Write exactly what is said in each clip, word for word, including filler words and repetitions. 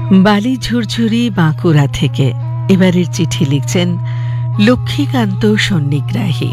বালি ঝুরঝুরি বাঁকুড়া থেকে এবারের চিঠি লিখছেন লক্ষ্মীকান্ত সন্নিগ্রাহী।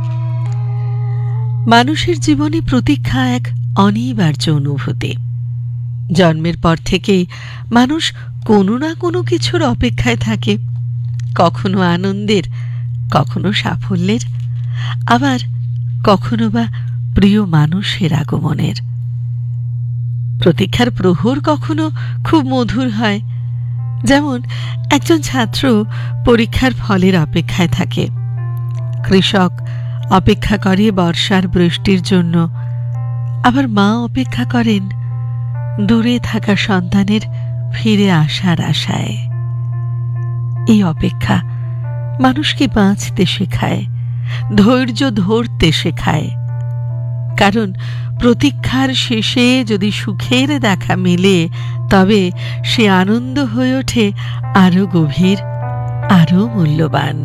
মানুষের জীবনে প্রতীক্ষা এক অনিবার্য অনুভূতি। জন্মের পর থেকেই মানুষ কোনো না কোনো কিছুর অপেক্ষায় থাকে, কখনো আনন্দের, কখনো সাফল্যের, আবার কখনো বা প্রিয় মানুষের আগমনের। প্রতীক্ষার প্রহর কখনো খুব মধুর হয়, যেমন একজন ছাত্র পরীক্ষার ফলের অপেক্ষায় থাকে, কৃষক অপেক্ষা করে বর্ষার বৃষ্টির জন্য, আবার মা অপেক্ষা করেন দূরে থাকা সন্তানের ফিরে আসার আশায়। এই অপেক্ষা মানুষকে বাঁচতে শেখায়, ধৈর্য ধরতে শেখায়, কারণ প্রতীক্ষার শেষে যদি সুখের দেখা মেলে তবে সে আনন্দ হয়ে ওঠে আরো গভীর, আরো মূল্যবান।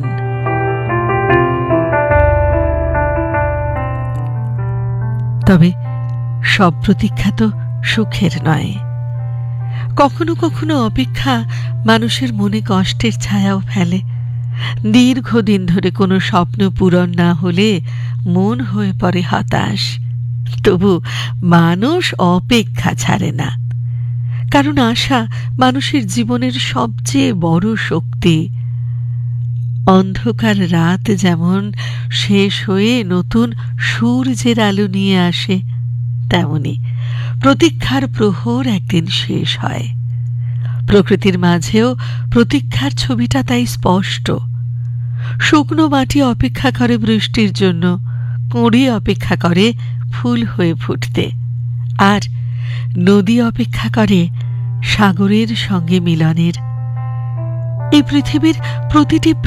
তবে সব প্রতীক্ষা তো সুখের নয়। কখনো কখনো অপেক্ষা মানুষের মনে কষ্টের ছায়াও ফেলে। দীর্ঘদিন ধরে কোনো স্বপ্ন পূরণ না হলে মন হয়ে পড়ে হতাশ। তবু মানুষ অপেক্ষা ছাড়ে না, কারণ আশা মানুষের জীবনের সবচেয়ে বড় শক্তি। অন্ধকার রাত যেমন শেষ হয়ে নতুন সূর্যের আলো নিয়ে আসে, তেমনি প্রতীক্ষার প্রহর একদিন শেষ হয়। প্রকৃতির মাঝেও প্রতীক্ষার ছবিটা তাই স্পষ্ট। শুকনো মাটি অপেক্ষা করে বৃষ্টির জন্য, কুঁড়ি অপেক্ষা করে ফুল হয়ে ফুটতে, আর নদী অপেক্ষা করে সাগরের সঙ্গে মিলনের। এই পৃথিবীর প্রতিটি